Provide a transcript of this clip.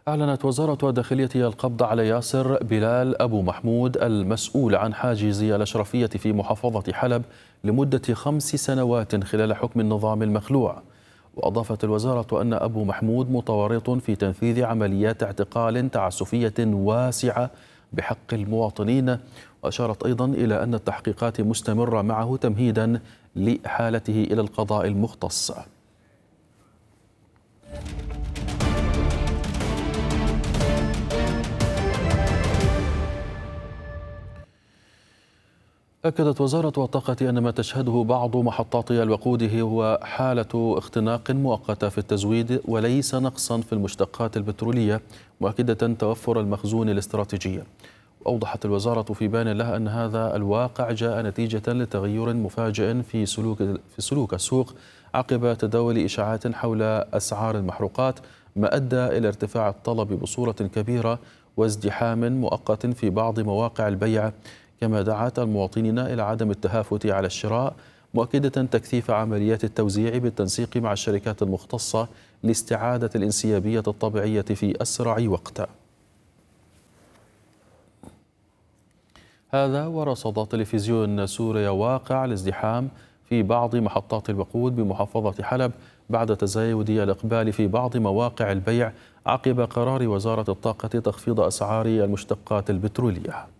أعلنت وزارة الداخلية القبض على ياسر بلال أبو محمود المسؤول عن حاجز الأشرفية في محافظة حلب لمدة 5 سنوات خلال حكم النظام المخلوع. وأضافت الوزارة أن أبو محمود متورط في تنفيذ عمليات اعتقال تعسفية واسعة بحق المواطنين. وأشارت أيضا إلى أن التحقيقات مستمرة معه تمهيدا لإحالته إلى القضاء المختص. أكدت وزارة الطاقة أن ما تشهده بعض محطات الوقود هو حالة اختناق مؤقتة في التزويد وليس نقصا في المشتقات البترولية، مؤكدة توفر المخزون الاستراتيجي. وأوضحت الوزارة في بيان لها أن هذا الواقع جاء نتيجة لتغير مفاجئ في سلوك السوق عقب تداول إشاعات حول أسعار المحروقات، ما أدى إلى ارتفاع الطلب بصورة كبيرة وازدحام مؤقت في بعض مواقع البيع. كما دعت المواطنين إلى عدم التهافت على الشراء، مؤكدة تكثيف عمليات التوزيع بالتنسيق مع الشركات المختصة لاستعادة الانسيابية الطبيعية في أسرع وقت. هذا ورصد تلفزيون سوريا واقع الازدحام في بعض محطات الوقود بمحافظة حلب بعد تزايد الإقبال في بعض مواقع البيع عقب قرار وزارة الطاقة تخفيض أسعار المشتقات البترولية.